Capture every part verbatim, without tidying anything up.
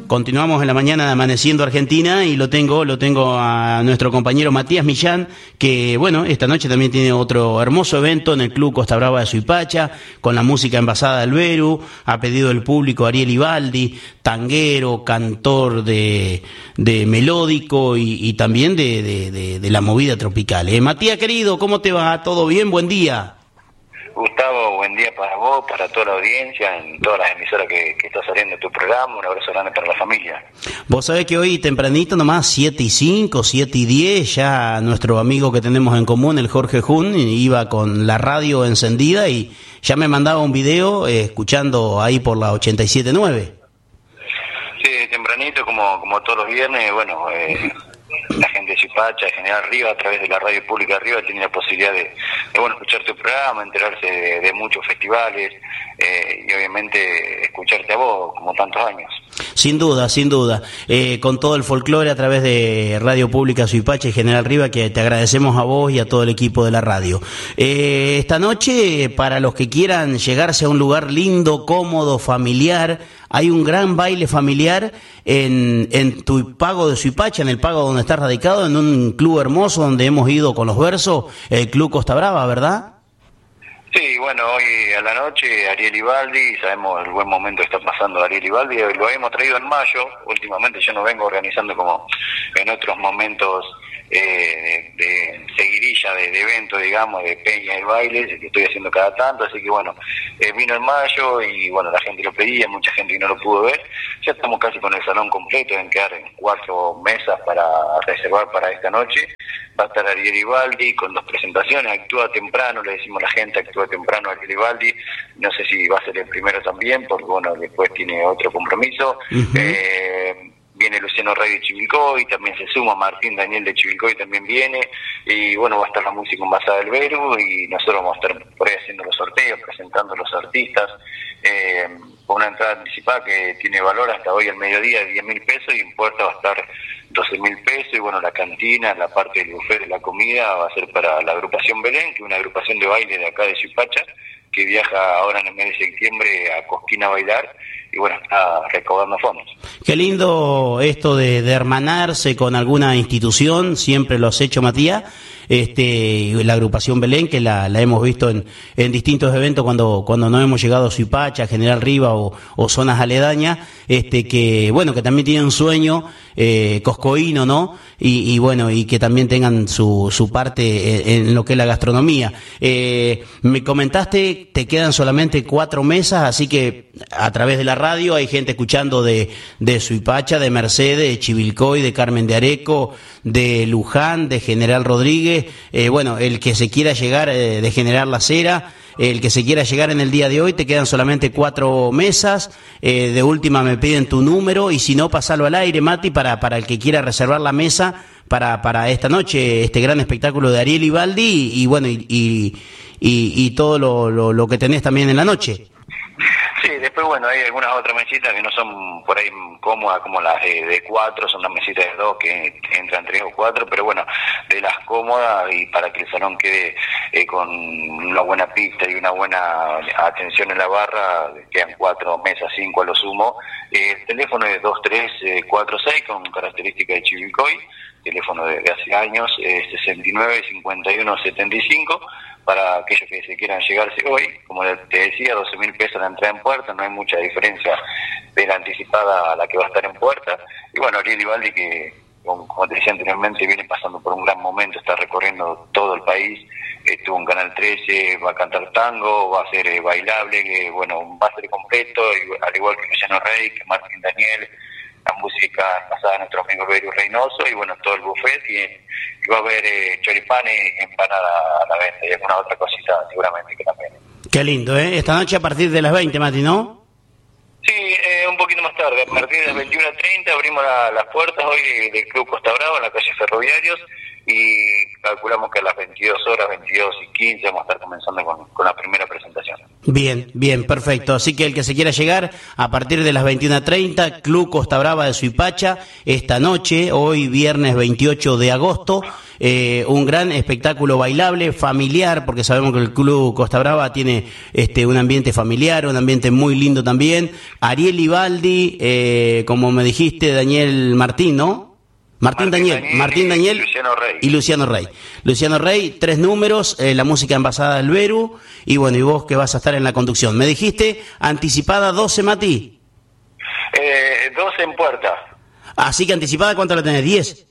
continuamos en la mañana de Amaneciendo Argentina y lo tengo, lo tengo a nuestro compañero Matías Millán, que bueno, esta noche también tiene otro hermoso evento en el Club Costa Brava de Suipacha, con la música envasada del Beru, ha pedido el público Ariel Ibaldi, tanguero, cantor de, de melódico y, y también de, de, de, de la movida tropical. Eh, Matías querido, ¿cómo te va? ¿Todo bien? Buen día. Gustavo, buen día para vos, para toda la audiencia, en todas las emisoras que, que está saliendo tu programa, un abrazo grande para la familia. Vos sabés que hoy tempranito nomás, siete y cinco, siete y diez, ya nuestro amigo que tenemos en común, el Jorge Jun, iba con la radio encendida y ya me mandaba un video eh, escuchando ahí por la ochenta y siete punto nueve. Sí, tempranito, como, como todos los viernes, bueno... Eh... la gente de Suipacha, de General Riva, a través de la radio pública de Riva, tiene la posibilidad de, de bueno, escuchar tu programa, enterarse de, de muchos festivales eh, y obviamente escucharte a vos, como tantos años. Sin duda, sin duda. Eh, con todo el folclore a través de Radio Pública Suipacha y General Riva, que te agradecemos a vos y a todo el equipo de la radio. Eh, esta noche, para los que quieran llegarse a un lugar lindo, cómodo, familiar, hay un gran baile familiar en, en tu pago de Suipacha, en el pago donde estás radicado, en un club hermoso donde hemos ido con los versos, el Club Costa Brava, ¿verdad? Sí, bueno, hoy a la noche Ariel Ibaldi, sabemos el buen momento que está pasando Ariel Ibaldi, lo hemos traído en mayo, últimamente yo no vengo organizando como en otros momentos eh, de, de seguidilla de, de eventos, digamos, de peña y bailes, que estoy haciendo cada tanto, así que bueno, eh, vino en mayo y bueno, la gente lo pedía, mucha gente que no lo pudo ver, ya estamos casi con el salón completo, deben quedar en cuatro mesas para reservar para esta noche. Va a estar Ariel Ibaldi con dos presentaciones, actúa temprano, le decimos a la gente, actúa temprano Ariel Ibaldi, no sé si va a ser el primero también, porque bueno, después tiene otro compromiso. Uh-huh. eh, viene Luciano Rey de Chivilcoy, también se suma Martín Daniel de Chivilcoy, también viene, y bueno, va a estar la música envasada del Beru, y nosotros vamos a estar por ahí haciendo los sorteos, presentando a los artistas, eh, con una entrada anticipada que tiene valor hasta hoy al mediodía de diez mil pesos, y en puerta va a estar doce mil pesos, y bueno, la cantina, la parte del buffet de la comida va a ser para la agrupación Belén, que es una agrupación de baile de acá de Suipacha, que viaja ahora en el mes de septiembre a Cosquín a bailar, y bueno, está recaudando fondos. Qué lindo esto de, de hermanarse con alguna institución, siempre lo has hecho, Matías. Este, la agrupación Belén, que la, la hemos visto en, en distintos eventos cuando, cuando no hemos llegado a Suipacha, General Riva o, o zonas aledañas, este, que bueno, que también tienen un sueño eh, coscoíno, ¿no? Y, y bueno, y que también tengan su, su parte en, en lo que es la gastronomía. Eh, me comentaste, te quedan solamente cuatro mesas, así que a través de la radio hay gente escuchando de, de Suipacha, de Mercedes, de Chivilcoy, de Carmen de Areco, de Luján, de General Rodríguez. Eh, bueno, el que se quiera llegar eh, de General La Cera, el que se quiera llegar en el día de hoy, te quedan solamente cuatro mesas, eh, de última me piden tu número y si no, pasalo al aire, Mati, para, para el que quiera reservar la mesa para, para esta noche, este gran espectáculo de Ariel Ibaldi y, y bueno, y, y, y, y todo lo, lo, lo que tenés también en la noche. Sí, después bueno, hay algunas otras mesitas que no son por ahí cómodas como las de, de cuatro, son las mesitas de dos que entran tres o cuatro, pero bueno, de las cómodas y para que el salón quede eh, con una buena pista y una buena atención en la barra, quedan cuatro mesas, cinco a lo sumo. Eh, el teléfono es dos tres cuatro seis con característica de Chivilcoy, teléfono de, de hace años, eh, sesenta y nueve cincuenta y uno setenta y cinco, para aquellos que se quieran llegarse hoy, como te decía, doce mil pesos la entrada en puerta, no hay mucha diferencia de la anticipada a la que va a estar en puerta, y bueno, Ariel Ibaldi, que como te decía anteriormente, viene pasando por un gran momento, está recorriendo todo el país, estuvo en Canal trece, va a cantar tango, va a ser eh, bailable, que bueno, va a ser completo, al igual que Luciano Rey, que Martín Daniel, la música pasada de nuestro amigo Beru Reynoso, y bueno, todo el buffet, y, y va a haber eh, choripanes y empanada a la venta, y alguna otra cosita seguramente que también. Qué lindo, ¿eh? Esta noche a partir de las veinte, Mati, ¿no? Sí, eh, un poquito más tarde, a partir de las veintiuna treinta abrimos la, las puertas hoy del Club Costa Brava, en la calle Ferroviarios, y calculamos que a las veintidós horas, veintidós y quince, vamos a estar comenzando con, con la primera presentación. Bien, bien, perfecto. Así que el que se quiera llegar a partir de las veintiuna treinta, Club Costa Brava de Suipacha, esta noche, hoy viernes veintiocho de agosto, eh, un gran espectáculo bailable, familiar, porque sabemos que el Club Costa Brava tiene este un ambiente familiar, un ambiente muy lindo también. Ariel Ibaldi, eh, como me dijiste, Daniel Martín, ¿no? Martín, Martín Daniel, Daniel, Martín Daniel y Luciano Rey. Y Luciano Rey. Luciano Rey, tres números, eh, la música envasada del Beru, y bueno, y vos que vas a estar en la conducción. Me dijiste, anticipada doce, Mati. Eh, doce en puerta. Así que anticipada, ¿cuánto la tenés? ¿diez?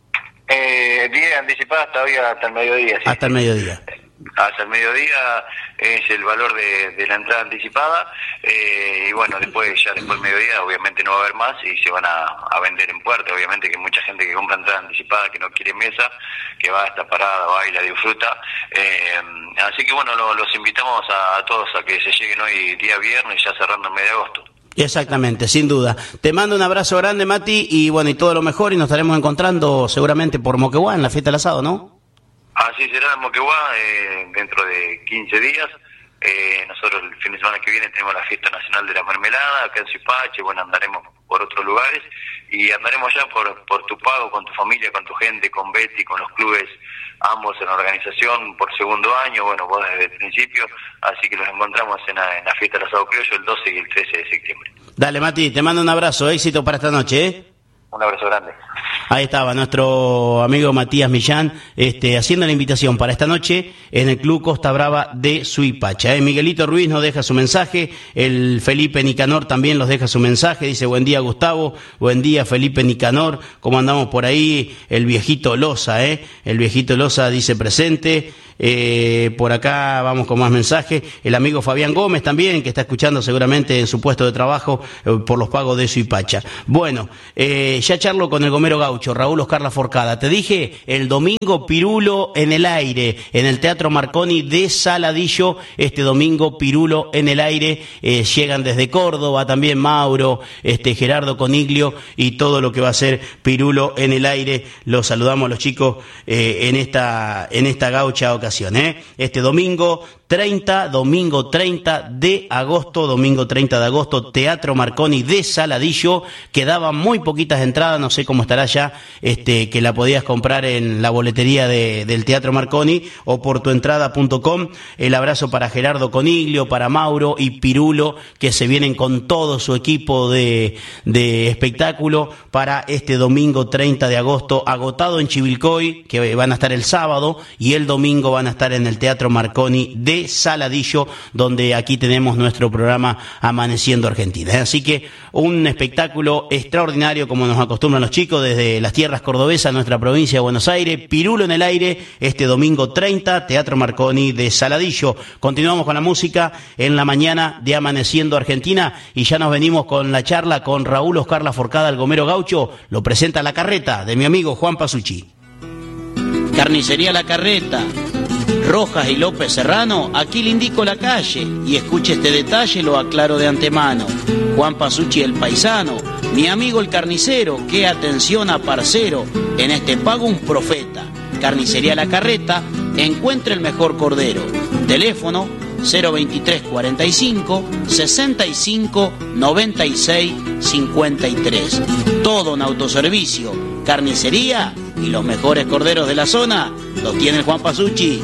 Eh, diez anticipadas todavía hasta el mediodía. Sí. Hasta el mediodía. Hasta el mediodía es el valor de, de la entrada anticipada, eh, y bueno, después ya después del mediodía obviamente no va a haber más y se van a, a vender en puerta. Obviamente que hay mucha gente que compra entrada anticipada, que no quiere mesa, que va hasta parada, baila, disfruta, eh, así que bueno, lo, los invitamos a, a todos a que se lleguen hoy día viernes, ya cerrando el mes de agosto. Exactamente, sin duda. Te mando un abrazo grande, Mati, y bueno, y todo lo mejor, y nos estaremos encontrando seguramente por Moquegua en la fiesta del asado, ¿no? Así será en Moquegua, eh, dentro de quince días. Eh, nosotros el fin de semana que viene tenemos la Fiesta Nacional de la Mermelada, acá en Suipacha, bueno, andaremos por otros lugares, y andaremos ya por, por Tupago, con tu familia, con tu gente, con Betty, con los clubes, ambos en la organización por segundo año, bueno, vos desde el principio, así que los encontramos en la, en la Fiesta del Asado Criollo el doce y el trece de septiembre. Dale, Mati, te mando un abrazo, éxito para esta noche, ¿eh? Un abrazo grande. Ahí estaba nuestro amigo Matías Millán, este, haciendo la invitación para esta noche en el Club Costa Brava de Suipacha. ¿eh? Miguelito Ruiz nos deja su mensaje, el Felipe Nicanor también nos deja su mensaje, dice buen día Gustavo, buen día Felipe Nicanor, ¿cómo andamos por ahí? El viejito Loza, ¿eh? El viejito Loza dice presente. Eh, por acá vamos con más mensajes. El amigo Fabián Gómez también, que está escuchando seguramente en su puesto de trabajo eh, por los pagos de Suipacha. Bueno, eh, ya charlo con el gomero gaucho, Raúl Oscar Laforcada. Te dije, el domingo Pirulo en el aire, en el Teatro Marconi de Saladillo, este domingo Pirulo en el aire. Eh, llegan desde Córdoba también Mauro, este Gerardo Coniglio y todo lo que va a ser Pirulo en el aire. Los saludamos a los chicos eh, en esta, en esta gaucha ocasión. ¿eh? Este domingo treinta, domingo treinta de agosto, domingo treinta de agosto, Teatro Marconi de Saladillo. Quedaban muy poquitas entradas, no sé cómo estará ya, este, que la podías comprar en la boletería de, del Teatro Marconi o por tuentrada punto com. El abrazo para Gerardo Coniglio, para Mauro y Pirulo, que se vienen con todo su equipo de, de espectáculo para este domingo treinta de agosto, agotado en Chivilcoy, que van a estar el sábado, y el domingo van a estar en el Teatro Marconi de Saladillo, donde aquí tenemos nuestro programa Amaneciendo Argentina. Así que un espectáculo extraordinario, como nos acostumbran los chicos desde las tierras cordobesas, nuestra provincia de Buenos Aires. Pirulo en el aire, este domingo treinta, Teatro Marconi de Saladillo. Continuamos con la música en la mañana de Amaneciendo Argentina, y ya nos venimos con la charla con Raúl Oscar Laforcada, el gomero gaucho. Lo presenta La Carreta, de mi amigo Juan Pasucci. Carnicería La Carreta, Rojas y López Serrano, aquí le indico la calle, y escuche este detalle, lo aclaro de antemano. Juan Pasucci el paisano, mi amigo el carnicero, qué atención a parcero, en este pago un profeta. Carnicería La Carreta, encuentre el mejor cordero. Teléfono cero veintitrés cuarenta y cinco, sesenta y cinco, noventa y seis, cincuenta y tres. Todo en autoservicio, carnicería y los mejores corderos de la zona los tiene el Juan Pasucci.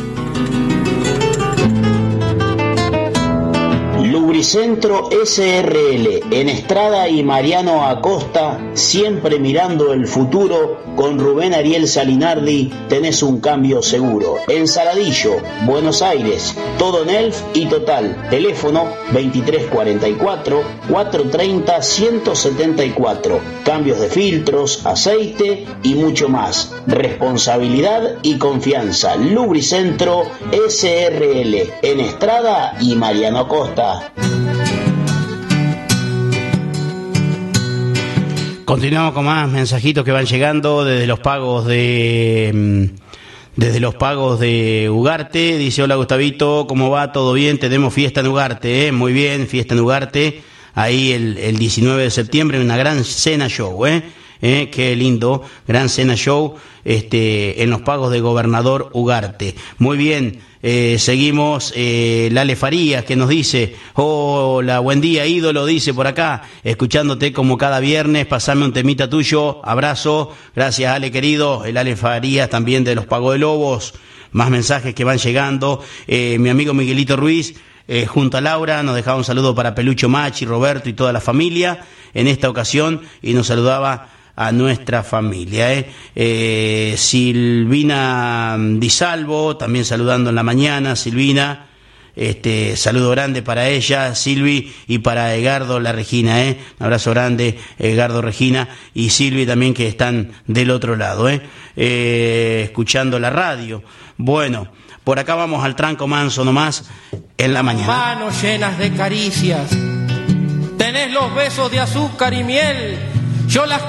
Lubricentro S R L, en Estrada y Mariano Acosta, siempre mirando el futuro, con Rubén Ariel Salinardi, tenés un cambio seguro. En Saladillo, Buenos Aires, todo en Elf y Total. Teléfono veintitrés cuarenta y cuatro, cuatrocientos treinta, ciento setenta y cuatro. Cambios de filtros, aceite y mucho más. Responsabilidad y confianza. Lubricentro S R L, en Estrada y Mariano Acosta. Continuamos con más mensajitos que van llegando desde los pagos de desde los pagos de Ugarte. Dice: hola Gustavito, ¿cómo va? ¿Todo bien? Tenemos fiesta en Ugarte, ¿eh? Muy bien, fiesta en Ugarte. Ahí el, el diecinueve de septiembre, una gran cena show, ¿eh? eh, qué lindo, Gran Cena Show, este, en los pagos de Gobernador Ugarte. Muy bien, eh, seguimos, eh, Lale Farías, que nos dice, hola, buen día, ídolo, dice por acá, escuchándote como cada viernes, pasame un temita tuyo, abrazo, gracias Ale querido, el Ale Farías también de los pagos de Lobos, más mensajes que van llegando, eh, mi amigo Miguelito Ruiz, Eh, junto a Laura, nos dejaba un saludo para Pelucho Machi, Roberto y toda la familia en esta ocasión, y nos saludaba a nuestra familia. Eh. Eh, Silvina Di Salvo, también saludando en la mañana, Silvina, este saludo grande para ella, Silvi, y para Edgardo La Regina, eh. un abrazo grande, Edgardo Regina y Silvi también, que están del otro lado, eh. Eh, escuchando la radio. Bueno, por acá vamos al tranco manso nomás en la mañana. Manos llenas de caricias, tenés los besos de azúcar y miel, yo las